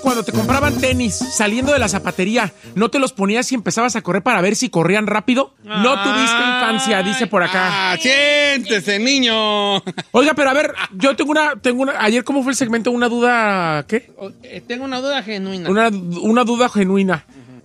cuando te compraban tenis saliendo de la zapatería, ¿no te los ponías y empezabas a correr para ver si corrían rápido? No tuviste infancia, dice por acá. Siéntese, niño. Oiga, pero a ver, yo tengo una. Ayer, ¿cómo fue el segmento? ¿Una duda qué? Tengo una duda genuina. Una duda genuina.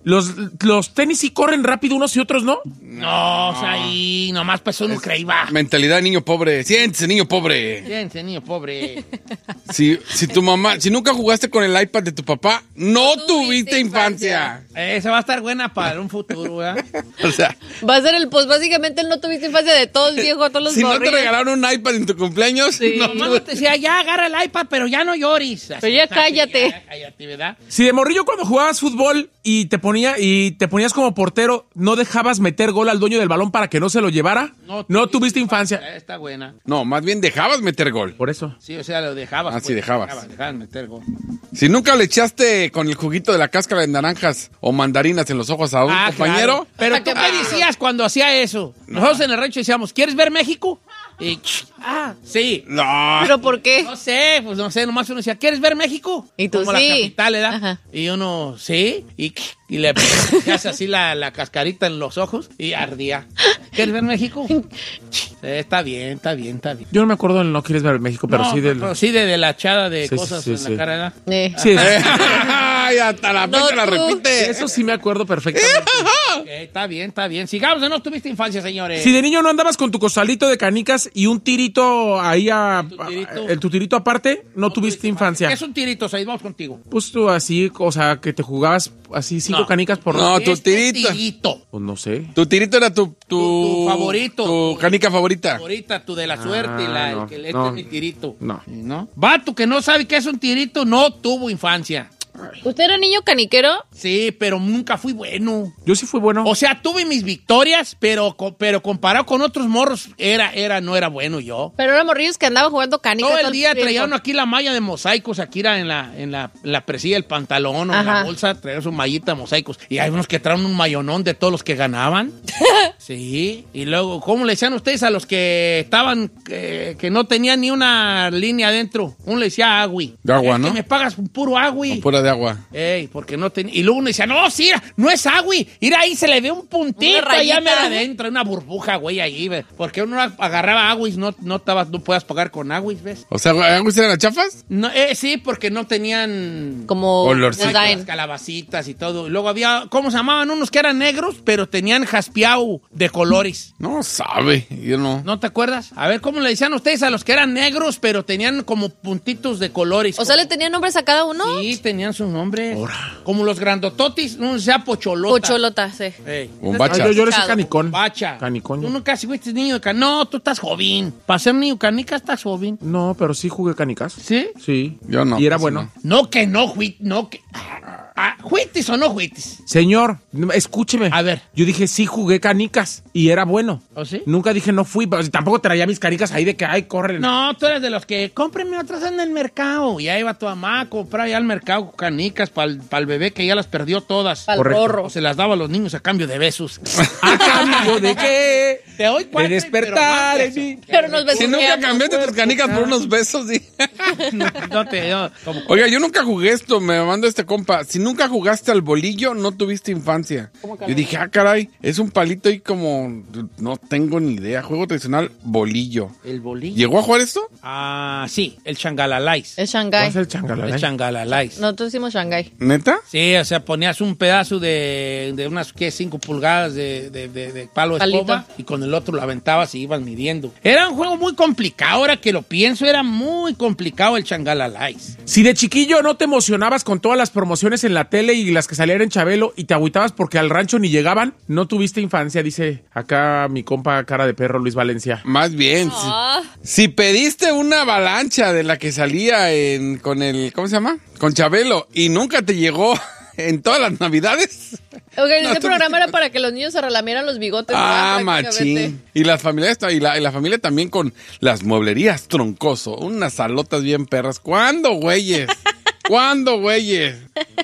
Los tenis sí corren rápido unos y otros, ¿no? No, o sea, ahí nomás pasó uno creíba. Mentalidad de niño pobre. Siéntese, niño pobre. Siéntese, niño pobre. Si nunca jugaste con el iPad de tu papá, no tuviste infancia. Esa va a estar buena para un futuro, ¿verdad? O sea, Va a ser el post. Básicamente, el no tuviste infancia de todos, viejo, a todos los si no te morrillos. regalaron un iPad en tu cumpleaños, Sí. no. Mamá te decía, ya agarra el iPad, pero ya no llores. Así, Pero ya cállate. Ya cállate, ¿verdad? Si de morrillo cuando jugabas fútbol y te ponías como portero, ¿no dejabas meter gol al dueño del balón para que no se lo llevara? No tuviste infancia. Está buena. No, más bien dejabas meter gol. Por eso. Sí, o sea, lo dejabas. Ah, sí, dejabas. Dejabas meter gol. Si nunca le echaste con el juguito de la cáscara de naranjas o mandarinas en los ojos a un compañero. Claro. Pero ¿tú qué decías cuando hacía eso? Nosotros en el rancho decíamos, ¿quieres ver México? Y, sí. No. ¿Pero por qué? No sé, nomás uno decía, ¿quieres ver México? Y tú como sí. la capital, ¿verdad? Ajá. Y uno, sí, y le hace así la cascarita en los ojos y ardía. ¿Quieres ver México? Está bien. Yo no me acuerdo del No Quieres Ver México, pero No, sí del... pero sí de la echada de Sí, cosas sí, en sí. la cara, ¿verdad? Sí, Ay, hasta la fecha la tú. repite. eso sí me acuerdo perfectamente. Está bien. Sigamos, no tuviste infancia, señores. Si de niño no andabas con tu costalito de canicas y un tirito ahí tu tirito aparte, no tuviste infancia. ¿Qué es un tirito, Said? Vamos contigo. Pues tú así, o sea, que te jugabas así 5 canicas por... No, ¿Qué tu es tirito. Pues no sé. Tu tirito era tu favorito. Tu canica favorita. Favorita, tu de la suerte, no, el que le no. es mi tirito. No. Vato que no sabe qué es un tirito, no tuvo infancia. ¿Usted era niño caniquero? Sí, pero nunca fui bueno. Yo sí fui bueno. O sea, tuve mis victorias, pero comparado con otros morros, no era bueno yo. Pero eran morrillos que andaban jugando canicas. Todo el día tiempo. traía uno aquí la malla de mosaicos, aquí era en la presilla del pantalón o en la Ajá. bolsa, traía su mallita de mosaicos. Y hay unos que traen un mayonón de todos los que ganaban. Sí. Y luego, ¿cómo le decían ustedes a los que estaban, que no tenían ni una línea adentro? Uno le decía agui. De agua, Es ¿no? que me pagas un puro agui. Con pura de agua. Ey, porque no tenía. Y luego uno decía, no, sí, no es agui. Mira, ahí se le ve un puntito Una rayita. allá mera adentro, una burbuja, güey, ahí, ¿ves? Porque uno agarraba aguis, no puedas pagar con aguis, ¿ves? O sea, ¿aguas eran las chafas? No, sí, porque no tenían Como Olorcito. design. las calabacitas y todo. Y luego había, ¿cómo se llamaban? Unos que eran negros, pero tenían jaspeado de colores. No sabe, yo no. ¿No te acuerdas? A ver, ¿cómo le decían ustedes a los que eran negros, pero tenían como puntitos de colores? O sea, ¿le tenían nombres a cada uno? Sí, tenían sus nombres. Como los grandototis, no sea pocholota. Pocholota, sí. Ey. Bombacha. Yo le decía Chado. canicón. Bacha. Canicón. Tú nunca fuiste niño de canica. No, tú estás joven. Para ser niño canica estás joven. No, pero sí jugué canicas. ¿Sí? Sí. Yo no, Y era casi bueno. No, que no, no, que... ¿Juitis o no juitis? Señor, escúcheme. A ver. Yo dije, sí jugué canicas y era bueno. ¿Oh, sí? Nunca dije no fui, pero tampoco traía mis canicas ahí de que, ay, corre. No, tú eres de los que cómprenme otras en el mercado. Y ahí va tu mamá a comprar ya al mercado canicas para el bebé que ya las perdió todas. Pa'l Correcto. gorro. O se las daba a los niños a cambio de besos. ¿A cambio de qué? Te doy De cuatro, despertar pero en mí. Pero nos Si nunca besuqueamos. cambiaste tus canicas por unos besos, sí. como... Oiga, yo nunca jugué esto, me mandó este compa. Si nunca jugaste al bolillo, no tuviste infancia. Yo dije, caray, es un palito ahí como... No tengo ni idea. Juego tradicional, bolillo. ¿El bolillo? ¿Llegó a jugar esto? Ah, sí, el changalalais. Es Shanghái. ¿Vas el changalalay? El changalalais. Nosotros hicimos Shanghái. ¿Neta? Sí, o sea, ponías un pedazo de unas, ¿qué? 5 pulgadas de palo de Palito. escoba y con el otro lo aventabas y ibas midiendo. Era un juego muy complicado, ahora que lo pienso, era muy complicado el changalalais. Si de chiquillo no te emocionabas con todas las promociones en la tele y las que salían en Chabelo y te agüitabas porque al rancho ni llegaban, no tuviste infancia, dice acá mi compa cara de perro Luis Valencia. Más bien. Ah. Si pediste una avalancha de la que salía con el... ¿Cómo se llama? Con Chabelo y nunca te llegó en todas las navidades. Okay, No, ese tú- programa era para que los niños se relamieran los bigotes. Ah, ¿verdad? Prácticamente. machín. Y las familias y la familia también con las mueblerías Troncoso. Unas salotas bien perras. ¿Cuándo, güeyes? ¿Cuándo, güeyes?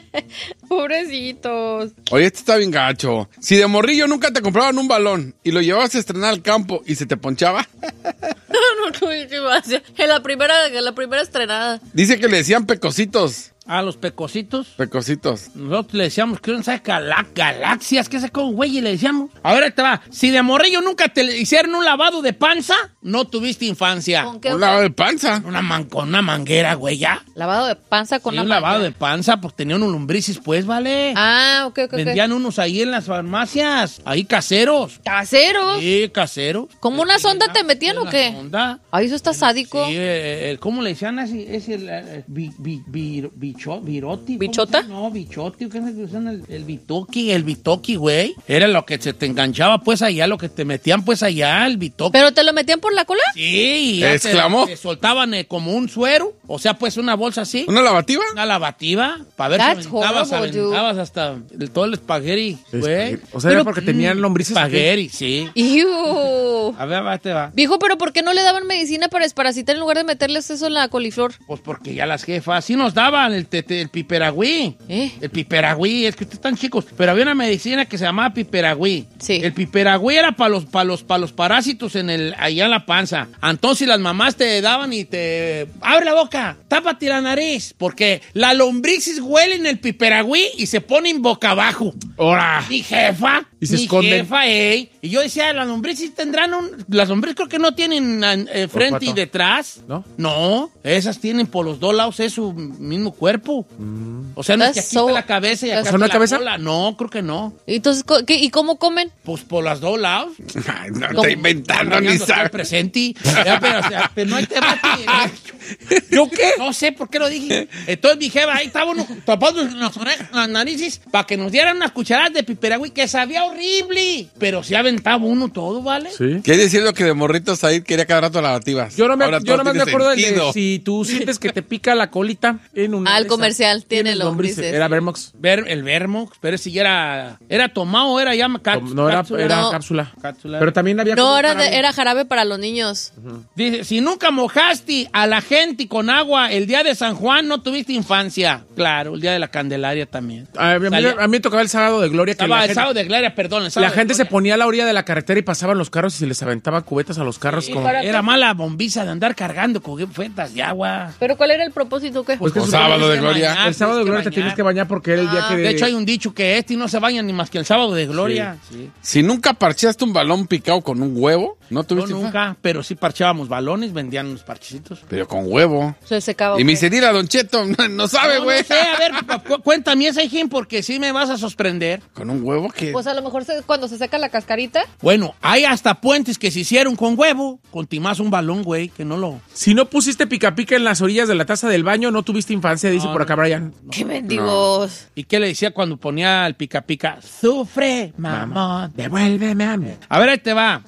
Pobrecitos. Oye, este está bien gacho. Si de morrillo nunca te compraban un balón y lo llevabas a estrenar al campo y se te ponchaba, No tuviste infancia. En la primera estrenada. dice que le decían pecositos A los pecositos. Pecositos. Nosotros le decíamos que no sabes galaxias, que sacó güey, y le decíamos. Ahora te va. Si de morrillo nunca te hicieron un lavado de panza, no tuviste infancia. ¿Con qué? Un lavado de panza. Con una manguera, güey, ya. Lavado de panza con Sí, una un lavado de manguera. panza, pues tenían unos lombrices, pues, vale. Ah, ok. Vendían unos ahí en las farmacias, ahí caseros. ¿Caseros? Sí, caseros. ¿Como una sonda te metían o qué? Sonda. Ay, eso está sádico. Sí, ¿cómo le decían así? Es el viroti. ¿Bichota? No, bichoti, ¿qué es lo que usan? El bitoki, güey. Era lo que se te enganchaba, pues, allá, lo que te metían, pues, allá, el bitoki. ¿Pero te lo metían por la cola? Sí, y ya ¿Exclamó? te soltaban como un suero, o sea, pues, una bolsa así. ¿Una lavativa? Una lavativa, para ver That's si horrible, aventabas hasta todo el espagueti, güey. O sea, era porque tenían lombrices. Espagueti, sí. ¡Iu! A ver, te va. Viejo, pero ¿por qué no le daban medicina para desparasitar en lugar de meterles eso en la coliflor? Pues porque ya las jefas sí nos daban el piperagüí. ¿Eh? El piperagüí, es que ustedes están chicos. Pero había una medicina que se llamaba piperagüí. Sí. El piperagüí era para los parásitos allá en la panza. Entonces las mamás te daban y te... ¡Abre la boca! ¡Tápate la nariz! Porque la lombrices huelen el piperagüí y se ponen boca abajo. ¡Hora! Mi jefa. Y se mi esconden. jefa, Y yo decía, las lombrices tendrán las lombrices creo que no tienen frente y Olfato. detrás. ¿No? No, esas tienen por los dos lados es su mismo cuerpo. O sea, no es que aquí That's so- está la cabeza y acá O sea, está ¿no hay la cabeza? cola. No, creo que no. Entonces, ¿y cómo comen? Pues por los dos lados. Ay, no, ¿Cómo? está inventando, ni Bañándose al sabe. presente. Ya, pero no hay tema. ¿Yo qué? No sé por qué lo dije. Entonces mi jefa, ahí estaba uno tapando las narices para que nos dieran unas cucharadas de piperagüí que sabía horrible. Pero sí aventaba uno todo, ¿vale? Sí. Quiere decir lo que de morrito Said quería cada rato lavativas. Yo no me, Ahora yo todo nomás me tiene acuerdo del de sentido. si tú sientes que te pica la colita en una. Ah, el de esas, comercial tiene tienes lombrices. Era Vermox. El Vermox, pero ese ya era tomado o era ya No, era No. cápsula. Cápsula. Pero también había. No, como era, jarabe. era jarabe para los niños. Dice, si nunca mojaste a la gente con agua el día de San Juan, no tuviste infancia. Claro, el día de la Candelaria también. A mí Salía- me tocaba el sábado de gloria que Estaba la el gente, sábado de Gloria, perdón. El sábado la de gente se Gloria. ponía a la orilla de la carretera y pasaban los carros y se les aventaba cubetas a los carros como. Era mala bombiza de andar cargando cubetas de agua. ¿Pero cuál era el propósito? ¿Qué? Pues que O se sábado supone de que gloria. bañar, El sábado de tienes gloria que te tienes bañar. que bañar porque era el día que. De hecho, hay un dicho que no se bañan ni más que el sábado de Gloria. Sí. Si nunca parchaste un balón picado con un huevo, no Yo tuviste infancia. nunca, pero sí parchábamos balones, vendían unos parchecitos. Pero con huevo. Se secaba. Y mi ¿ok? sedira, Don Cheto, no sabe, No, güey. no sé, a ver, cuéntame esa, hijín, porque sí me vas a sorprender. ¿Con un huevo que Pues a lo mejor cuando se seca la cascarita. Bueno, hay hasta puentes que se hicieron con huevo, con timás un balón, güey, que no lo... Si no pusiste pica pica en las orillas de la taza del baño, no tuviste infancia, dice por acá Brian. ¡Qué mendigos! ¿Y qué le decía cuando ponía el pica pica? Sufre, mamón. Devuélveme a mí. A ver, ahí te va.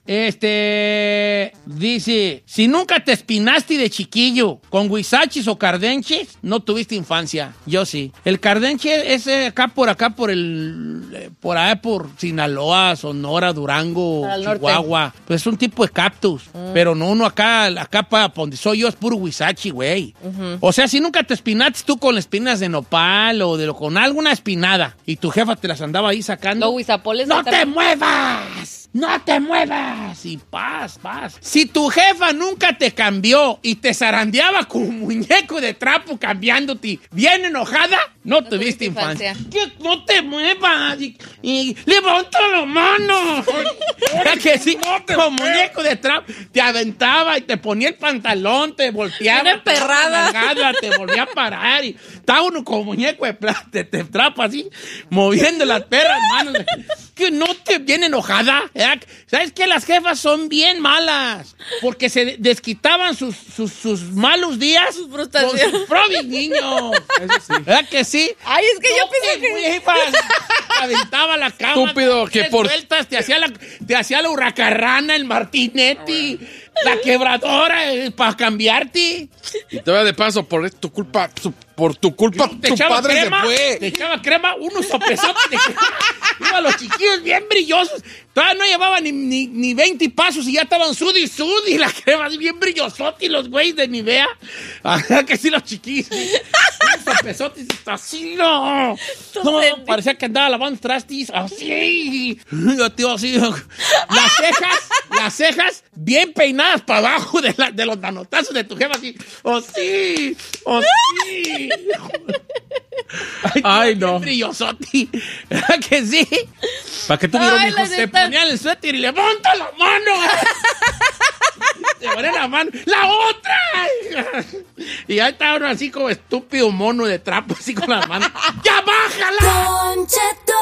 Dice, si nunca te espinaste de chiquillo con huizachis o cardenches, no tuviste infancia. Yo sí. El cardenche es por allá por Sinaloa, Sonora, Durango, Para el norte. Chihuahua. Pues es un tipo de cactus. Pero no uno acá para donde soy yo es puro huizachi, güey. O sea, si nunca te espinaste tú con espinas de nopal o con alguna espinada y tu jefa te las andaba ahí sacando. Los huizapoles. ¡No te muevas! ¡No te muevas! Y paz. Si tu jefa nunca te cambió y te zarandeaba con un muñeco de trapo cambiándote bien enojada, no tuviste infancia. ¿Qué? ¡No te muevas! Y levanta la mano. ¿Verdad que sí? Con muñeco de trapo te aventaba y te ponía el pantalón, te volteaba. Bien emperrada. te daba una nalgada, te volvía a parar y estaba uno con muñeco de trapo así, moviendo las perras manos. Que no te viene enojada. ¿Sabes qué? Las jefas son bien malas. Porque se desquitaban sus malos días Sus con frustraciones. sus propios niños. Eso sí. ¿Verdad que sí? Ay, es que yo pensé que... Jefas, aventaba la cama. Estúpido, que tres por- vueltas, te hacía la hurracarrana, el martinetti, la quebradora para cambiarte. Y todavía de paso, por tu culpa, tu Te tu echaba padre crema, se te fue. echaba crema, unos sopesotes de crema. Iban los chiquillos bien brillosos. Todavía no llevaban ni 20 pasos y ya estaban sudi, la crema así bien brillosote y los güeyes de Nivea. Ah, que sí, los chiquillos. Un topezotes así, no. No, parecía que andaba lavando trastis, así. Yo, tío, así. Las cejas bien peinadas para abajo de los manotazos de tu jefa, así. Así. Ay, no. Brillosotti. ¿Verdad que sí? ¿Para qué tuvieron hijos? Se ponían el suéter y levanta la mano. Se ponía la mano. ¡La otra! Y ahí estaba uno así como estúpido mono de trapo, así con la mano. ¡Ya bájala! Don Cheto.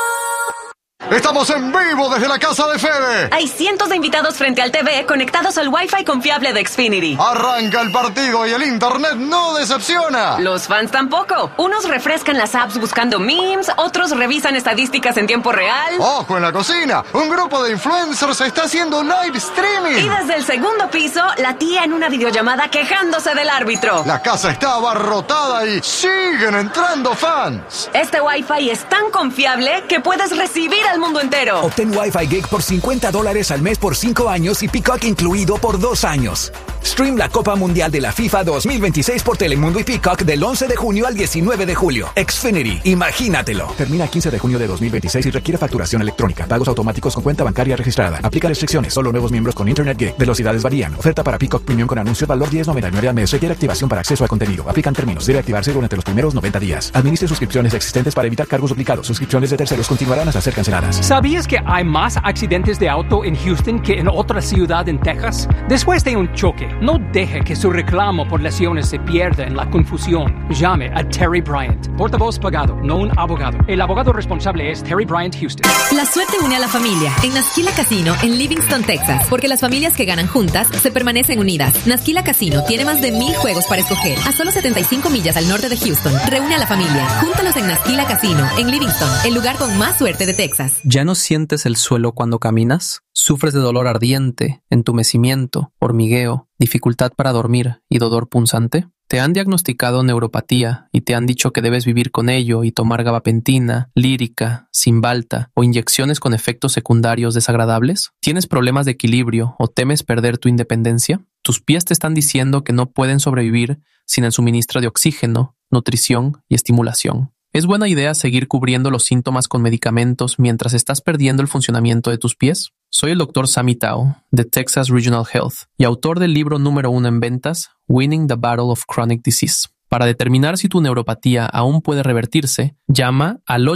Estamos en vivo desde la casa de Fede. Hay cientos de invitados frente al TV conectados al Wi-Fi confiable de Xfinity. Arranca el partido y el internet no decepciona. Los fans tampoco. Unos refrescan las apps buscando memes, otros revisan estadísticas en tiempo real. ¡Ojo en la cocina! Un grupo de influencers está haciendo live streaming. Y desde el segundo piso, la tía en una videollamada quejándose del árbitro. La casa está abarrotada y siguen entrando fans. Este Wi-Fi es tan confiable que puedes recibir al mundo entero. Obtén Wi-Fi Gig por $50 al mes por 5 años y Peacock incluido por 2 años. Stream la Copa Mundial de la FIFA 2026 por Telemundo y Peacock del 11 de junio al 19 de julio. Xfinity, imagínatelo. Termina 15 de junio de 2026 y requiere facturación electrónica. Pagos automáticos con cuenta bancaria registrada. Aplica restricciones. Solo nuevos miembros con Internet Gig. Velocidades varían. Oferta para Peacock Premium con anuncio. Valor $10.99 al mes. Requiere activación para acceso al contenido. Aplican términos. Debe activarse durante los primeros 90 días. Administre suscripciones existentes para evitar cargos duplicados. Suscripciones de terceros continuarán hasta ser canceladas. ¿Sabías que hay más accidentes de auto en Houston que en otra ciudad en Texas? Después de un choque, no deje que su reclamo por lesiones se pierda en la confusión. Llame a Terry Bryant, portavoz pagado, no un abogado. El abogado responsable es Terry Bryant Houston. La suerte une a la familia en Nasquila Casino en Livingston, Texas, porque las familias que ganan juntas se permanecen unidas. Nasquila Casino tiene más de 1,000 juegos para escoger, a solo 75 millas al norte de Houston. Reúne a la familia. Júntalos en Nasquila Casino en Livingston, el lugar con más suerte de Texas. ¿Ya no sientes el suelo cuando caminas? ¿Sufres de dolor ardiente, entumecimiento, hormigueo, dificultad para dormir y dolor punzante? ¿Te han diagnosticado neuropatía y te han dicho que debes vivir con ello y tomar gabapentina, lírica, Cymbalta o inyecciones con efectos secundarios desagradables? ¿Tienes problemas de equilibrio o temes perder tu independencia? ¿Tus pies te están diciendo que no pueden sobrevivir sin el suministro de oxígeno, nutrición y estimulación? ¿Es buena idea seguir cubriendo los síntomas con medicamentos mientras estás perdiendo el funcionamiento de tus pies? Soy el Dr. Sammy Tao, de Texas Regional Health, y autor del libro número 1 en ventas, Winning the Battle of Chronic Disease. Para determinar si tu neuropatía aún puede revertirse, llama al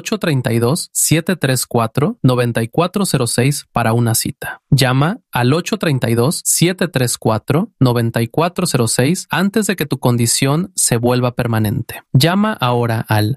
832-734-9406 para una cita. Llama al 832-734-9406 antes de que tu condición se vuelva permanente. Llama ahora al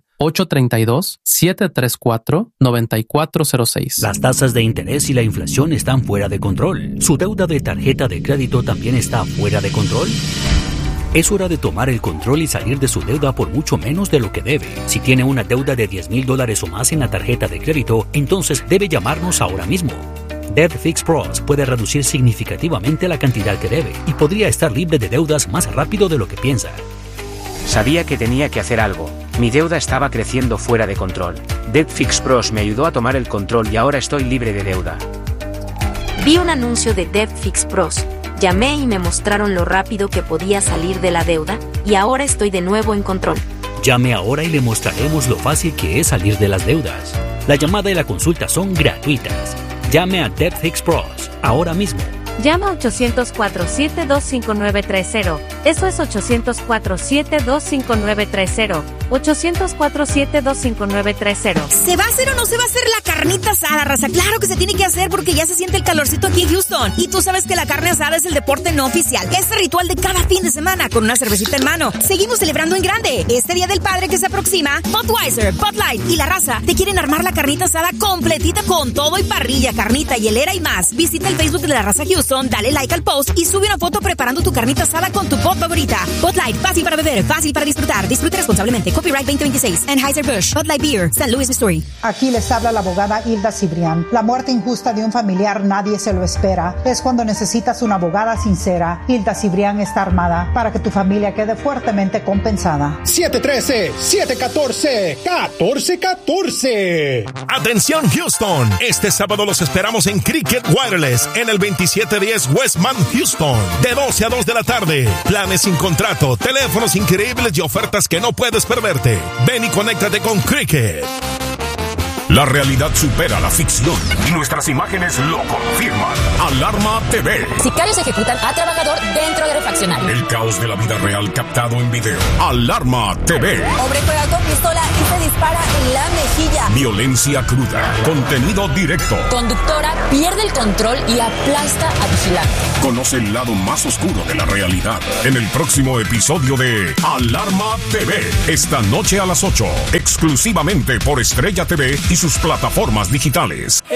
832-734-9406. Las tasas de interés y la inflación están fuera de control. ¿Su deuda de tarjeta de crédito también está fuera de control? Es hora de tomar el control y salir de su deuda por mucho menos de lo que debe. Si tiene una deuda de $10,000 o más en la tarjeta de crédito, entonces debe llamarnos ahora mismo. Debt Fix Pros puede reducir significativamente la cantidad que debe y podría estar libre de deudas más rápido de lo que piensa. Sabía que tenía que hacer algo. Mi deuda estaba creciendo fuera de control. Debt Fix Pros me ayudó a tomar el control y ahora estoy libre de deuda. Vi un anuncio de Debt Fix Pros. Llamé y me mostraron lo rápido que podía salir de la deuda y ahora estoy de nuevo en control. Llame ahora y le mostraremos lo fácil que es salir de las deudas. La llamada y la consulta son gratuitas. Llame a Debt Fix Pros ahora mismo. Llama a 800-472-5930. Eso es 800-472-5930. 800-472-5930. ¿Se va a hacer o no se va a hacer la carnita asada, raza? Claro que se tiene que hacer porque ya se siente el calorcito aquí en Houston. Y tú sabes que la carne asada es el deporte no oficial. Este ritual de cada fin de semana con una cervecita en mano. Seguimos celebrando en grande. Este Día del Padre que se aproxima, Budweiser, Bud Light y la raza te quieren armar la carnita asada completita con todo y parrilla, carnita, hielera y más. Visita el Facebook de la raza Houston, dale like al post y sube una foto preparando tu carnita asada con tu Bud favorita. Bud Light, fácil para beber, fácil para disfrutar. Disfrute responsablemente. Copyright 2026. Anheuser-Busch. Bud Light Beer. St. Louis, Missouri. Aquí les habla la abogada Hilda Cibrián. La muerte injusta de un familiar nadie se lo espera. Es cuando necesitas una abogada sincera. Hilda Cibrián está armada para que tu familia quede fuertemente compensada. 713-714-1414. Atención Houston. Este sábado los esperamos en Cricket Wireless en el 27 710 Westman Houston, de 12 a 2 de la tarde. Planes sin contrato, teléfonos increíbles y ofertas que no puedes perderte. Ven y conéctate con Cricket. La realidad supera la ficción y nuestras imágenes lo confirman. Alarma TV. Sicarios ejecutan a trabajador dentro de refaccionario. El caos de la vida real captado en video. Alarma TV. Hombre juega con pistola y se dispara en la mejilla. Violencia cruda. Contenido directo. Conductora pierde el control y aplasta a vigilante. Conoce el lado más oscuro de la realidad en el próximo episodio de Alarma TV. Esta noche a las 8, exclusivamente por Estrella TV y sus plataformas digitales.